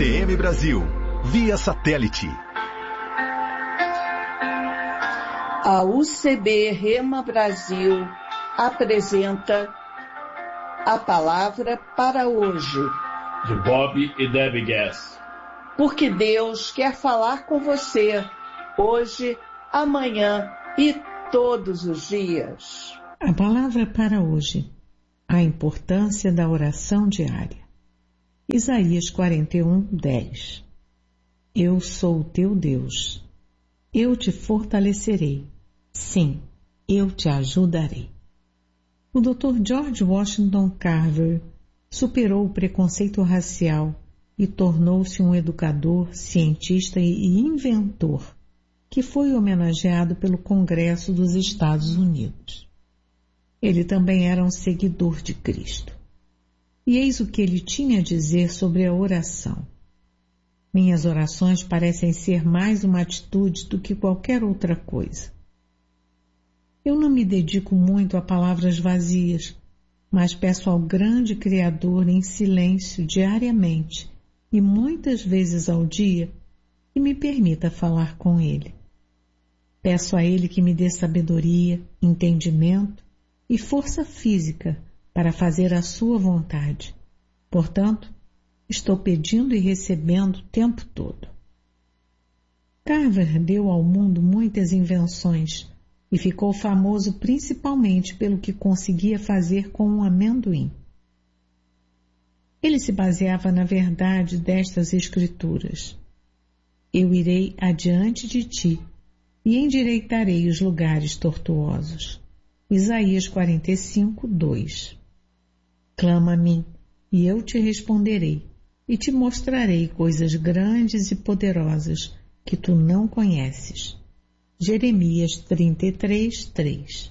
RTM Brasil, via satélite. A UCB Rema Brasil apresenta a palavra para hoje. De Bob e Debbie Gass. Porque Deus quer falar com você hoje, amanhã e todos os dias. A palavra para hoje: a importância da oração diária. Isaías 41:10. Eu sou o teu Deus. Eu te fortalecerei. Sim, eu te ajudarei. O Dr. George Washington Carver superou o preconceito racial e tornou-se um educador, cientista e inventor, que foi homenageado pelo Congresso dos Estados Unidos. Ele também era um seguidor de Cristo. E eis o que ele tinha a dizer sobre a oração. Minhas orações parecem ser mais uma atitude do que qualquer outra coisa. Eu não me dedico muito a palavras vazias, mas peço ao grande Criador em silêncio diariamente e muitas vezes ao dia que me permita falar com Ele. Peço a Ele que me dê sabedoria, entendimento e força física para fazer a sua vontade. Portanto, estou pedindo e recebendo o tempo todo. Carver deu ao mundo muitas invenções e ficou famoso principalmente pelo que conseguia fazer com um amendoim. Ele se baseava na verdade destas escrituras. Eu irei adiante de ti e endireitarei os lugares tortuosos. Isaías 45:2. Clama a mim, e eu te responderei, e te mostrarei coisas grandes e poderosas que tu não conheces. Jeremias 33:3.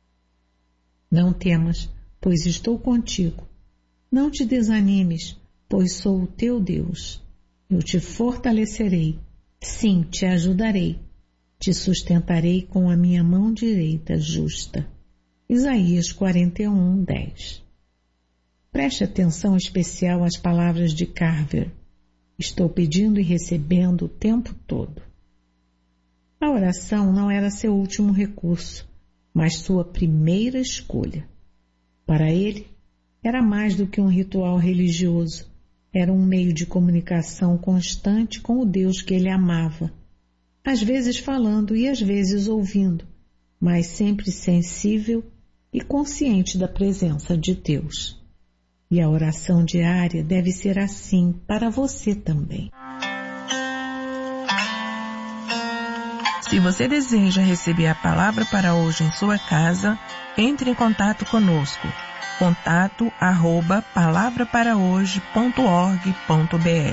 Não temas, pois estou contigo. Não te desanimes, pois sou o teu Deus. Eu te fortalecerei, sim, te ajudarei. Te sustentarei com a minha mão direita justa. Isaías 41:10. Preste atenção especial às palavras de Carver. Estou pedindo e recebendo o tempo todo. A oração não era seu último recurso, mas sua primeira escolha. Para ele, era mais do que um ritual religioso. Era um meio de comunicação constante com o Deus que ele amava. Às vezes falando e às vezes ouvindo, mas sempre sensível e consciente da presença de Deus. E a oração diária deve ser assim para você também. Se você deseja receber a palavra para hoje em sua casa, entre em contato conosco. contato@palavraparahoje.org.br.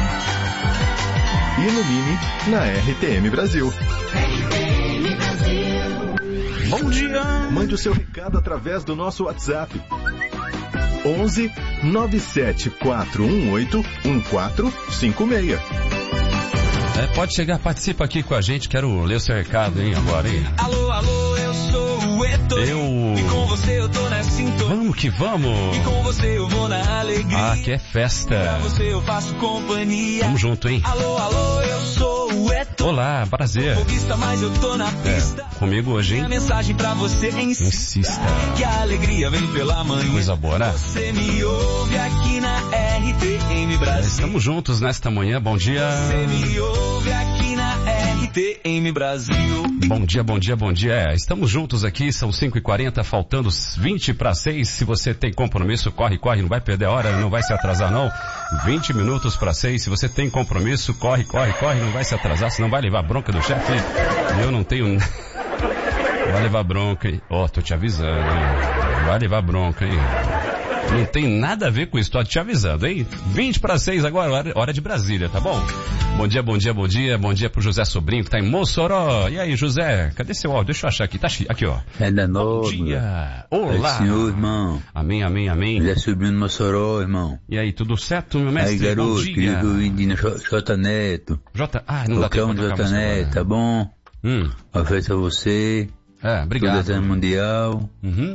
Ilumine na RTM Brasil. RTM Brasil. Bom dia! Mande o seu recado através do nosso WhatsApp. 11 97 418 1456. Pode chegar, participa aqui com a gente, quero ler o seu recado, hein, agora, hein? Alô, alô, eu sou o Eto. E com você eu tô na sintonia. Vamos que vamos. E com você eu vou na alegria. Ah, que é festa. Pra você eu faço companhia. Tamo junto, hein? Alô, alô, eu sou o Eto. Olá, prazer. Mas eu tô na pista. Comigo hoje, hein? Minha mensagem pra você insista. Que a alegria vem pela manhã. Coisa boa, né? Você me ouve aqui na RTM Brasil. Estamos juntos nesta manhã, bom dia. Você me ouve aqui na RTM Brasil. Bom dia, bom dia, bom dia. Estamos juntos aqui, são 5h40, faltando 20 para 6. Se você tem compromisso, corre, corre, não vai perder a hora, não vai se atrasar não. 20 minutos para 6, se você tem compromisso, corre, corre, corre, não vai se atrasar, senão vai levar bronca do chefe. Eu não tenho... Vai levar bronca, hein? Tô te avisando, hein? Vai levar bronca, hein? Não tem nada a ver com isso, tô te avisando, hein? 20 para 6 agora, hora de Brasília, tá bom? Bom dia, bom dia, bom dia. Bom dia pro José Sobrinho, que tá em Mossoró. E aí, José? Cadê seu áudio? Deixa eu achar aqui. Tá aqui, ó. É da novo. Bom dia. Olá. É Senhor, irmão. Amém, amém, amém. José Sobrinho no Mossoró, irmão. E aí, tudo certo, meu mestre? Aí, garoto, bom dia. querido Indina J Neto. Não dá tempo de J Neto, tá bom? Uma festa a você. Obrigado. Toda a mundial.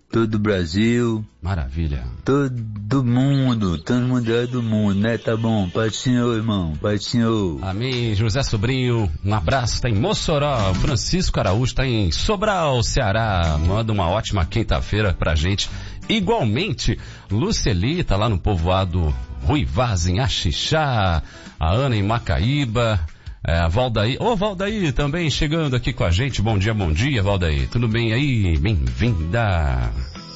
todo o Brasil. Maravilha. Todo mundo do mundo, né? Tá bom. Pai do Senhor, irmão. Pai do Senhor. Amém. José Sobrinho, um abraço. Tá em Mossoró. Francisco Araújo tá em Sobral, Ceará. Manda uma ótima quinta-feira pra gente. Igualmente, Luceli tá lá no povoado Ruivaz, em Axixá. A Ana em Macaíba. A Valdaí. Ô, Valdaí, também chegando aqui com a gente. Bom dia, Valdaí. Tudo bem aí? Bem-vinda.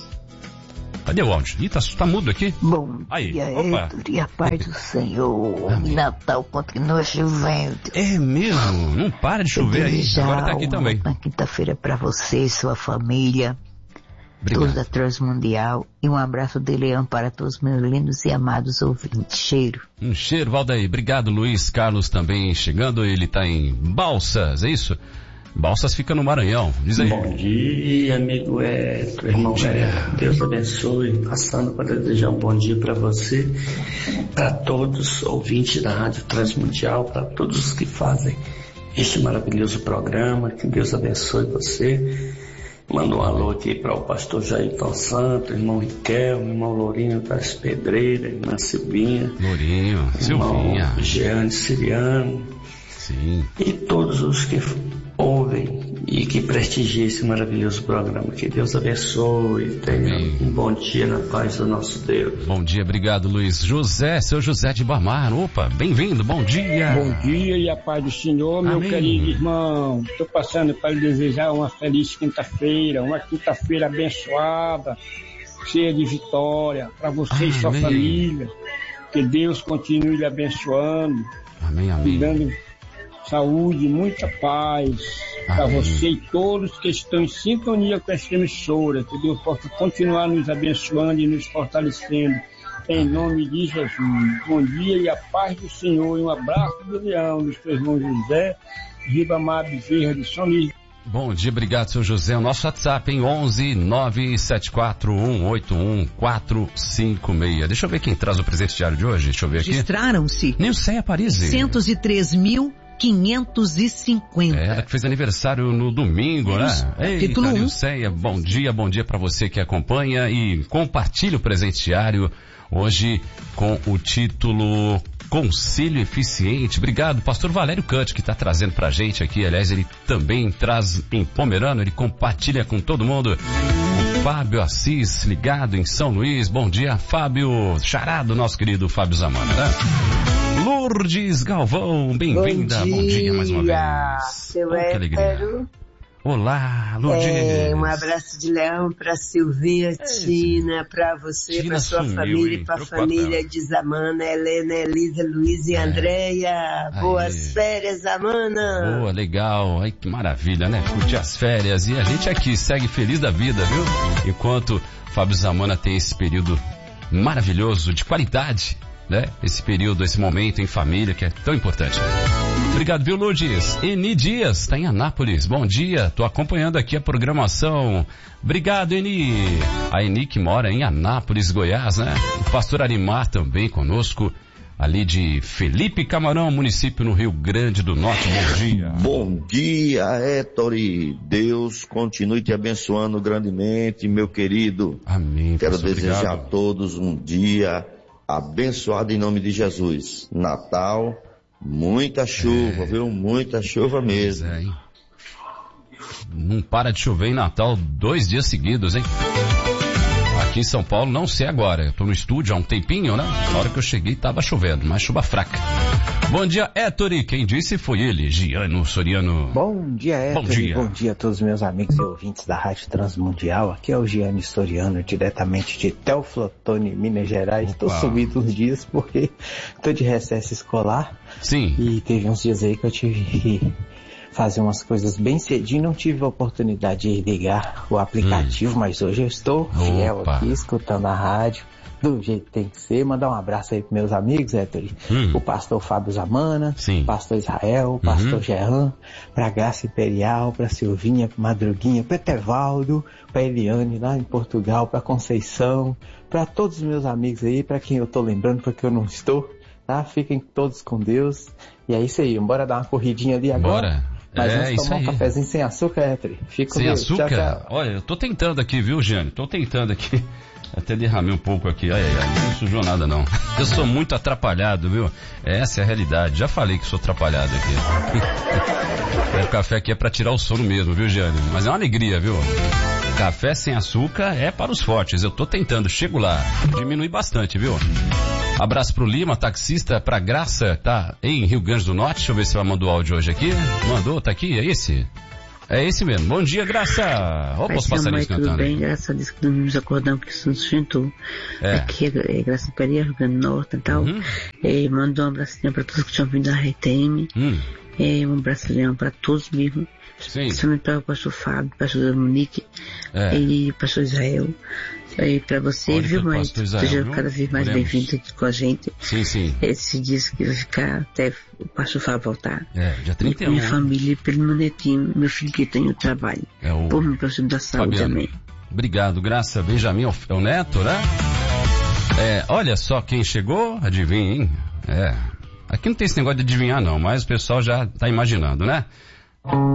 Cadê o áudio? Ih, tá mudo aqui? Bom aí, dia, opa. Héctor, e a paz do Senhor. Amém. Natal continua chovendo. É mesmo? Não para de chover aí. Agora tá aqui também. Na quinta-feira para você e sua família. Obrigado. Todos da Transmundial. E um abraço de leão para todos meus lindos e amados ouvintes. Cheiro. Um cheiro, Valdaí. Obrigado, Luiz Carlos também chegando. Ele tá em Balsas, é isso? Balsas fica no Maranhão. Diz aí. Bom dia, amigo Héctor, irmão Héctor. Deus abençoe. Passando para desejar um bom dia para você, para todos ouvintes da Rádio Transmundial, para todos os que fazem este maravilhoso programa. Que Deus abençoe você. Manda um alô aqui para o pastor Jairton Santos, irmão Riquelme, irmão Lourinho das Pedreiras, irmã Silvinha. Lourinho, irmão Silvinha. Jeane Siriano. Sim. E todos os que ouvem e que prestigiem esse maravilhoso programa. Que Deus abençoe. Tenha um bom dia na paz do nosso Deus. Bom dia, obrigado, Luiz. Seu José de Bamar. Opa, bem-vindo, bom dia. Bom dia e a paz do Senhor, meu querido irmão. Estou passando para lhe desejar uma feliz quinta-feira, uma quinta-feira abençoada, cheia de vitória para você e sua família. Que Deus continue lhe abençoando. Amém, amém. Dando saúde, muita paz para você e todos que estão em sintonia com essa emissora. Que Deus possa continuar nos abençoando e nos fortalecendo. Em nome de Jesus. Bom dia e a paz do Senhor. E um abraço do leão do seu irmão José, Ribamar Bezerra de São Luís. Bom dia, obrigado, seu José. O nosso WhatsApp em 11 974 181 456. Deixa eu ver quem traz o presente diário de hoje. Deixa eu ver aqui. Registraram-se Nilceia Parisi. 103.550. Ela que fez aniversário no domingo, né? Título 1. Nilceia, bom dia pra você que acompanha e compartilha o presente diário hoje com o título Concílio Eficiente. Obrigado, pastor Valério Cante, que está trazendo pra gente aqui. Aliás, ele também traz em Pomerano, ele compartilha com todo mundo. O Fábio Assis, ligado em São Luís. Bom dia, Fábio, charado, nosso querido Fábio Zamana, né? Lourdes Galvão, bem-vinda. Bom dia mais uma vez. Seu Héctor. Olá, Lourdes. Um abraço de leão para Silvinha, Tina, para você, para sua família e para a família de Zamana, Helena, Elisa, Luiz e Andréia. Boas férias, Zamana. Boa, legal. Ai, que maravilha, né? Curtir as férias. E a gente aqui segue feliz da vida, viu? Enquanto Fábio Zamana tem esse período maravilhoso de qualidade, né? Esse período, esse momento em família que é tão importante. Obrigado, viu, Lourdes? Eni Dias, tá em Anápolis. Bom dia, tô acompanhando aqui a programação. Obrigado, Eni. A Eni que mora em Anápolis, Goiás, né? O pastor Arimar também conosco, ali de Felipe Camarão, município no Rio Grande do Norte. Bom dia. Bom dia, Héctor. Deus continue te abençoando grandemente, meu querido. Amém. Quero desejar a todos um dia abençoado em nome de Jesus. Natal, muita chuva, viu? Muita chuva mesmo. Hein? Não para de chover em Natal 2 dias seguidos, hein? Aqui em São Paulo, não sei agora. Eu tô no estúdio há um tempinho, né? Na hora que eu cheguei tava chovendo, mas chuva fraca. Bom dia, Héctor. Quem disse foi ele, Giano Soriano. Bom dia, Héctor. Bom dia a todos os meus amigos e ouvintes da Rádio Transmundial. Aqui é o Giano Soriano, diretamente de Teoflotone, Minas Gerais. Estou sumido uns dias porque estou de recesso escolar. Sim. E teve uns dias aí que eu tive que fazer umas coisas bem cedinho, não tive a oportunidade de ligar o aplicativo, mas hoje eu estou fiel aqui, escutando a rádio, do jeito que tem que ser. Mandar um abraço aí para meus amigos, Héctor, o pastor Fábio Zamana, pastor Israel, pastor Jean, para Graça Imperial, para Silvinha, para Madruguinha, para Etevaldo, para Eliane lá em Portugal, para Conceição, para todos os meus amigos aí, para quem eu tô lembrando, porque eu não estou, tá? Fiquem todos com Deus. E é isso aí, bora dar uma corridinha ali agora. Bora. Mas vamos tomar um cafezinho sem açúcar, Tri. Fico sem açúcar? Tchau, tchau. Olha, eu tô tentando aqui, viu, Giane? Tô tentando aqui. Até derramei um pouco aqui. Não sujou nada, não. Eu sou muito atrapalhado, viu? Essa é a realidade. Já falei que sou atrapalhado aqui. O café aqui é pra tirar o sono mesmo, viu, Giane? Mas é uma alegria, viu? Café sem açúcar é para os fortes. Eu tô tentando, chego lá. Diminui bastante, viu? Abraço pro Lima, taxista, pra Graça, tá em Rio Grande do Norte. Deixa eu ver se ela mandou áudio hoje aqui. Mandou, tá aqui, é esse? É esse mesmo. Bom dia, Graça. Opa, os passarinhos cantando. Tudo bem, graças a Deus que nós nos acordamos que isso nos sustentou. Aqui é Graça Pereira, Rio Grande do Norte e tal. Mandou um abracinho pra todos que estão vindo da RTM. Um abraço para todos mesmo. Principalmente para o pastor Fábio, pastor Monique e pastor Israel. E para você, viu, mãe? Seja cada vez mais bem-vindo aqui com a gente. Sim. Esse dias que vai ficar até o pastor Fábio voltar. Dia 31. E minha família, pelo meu netinho, meu filho que tem o trabalho. Por mim, próximo da saúde, Fabiano. amém. Obrigado, Graça. Benjamin é o neto, né? Olha só quem chegou, adivinha, hein? Aqui não tem esse negócio de adivinhar não, mas o pessoal já tá imaginando, né?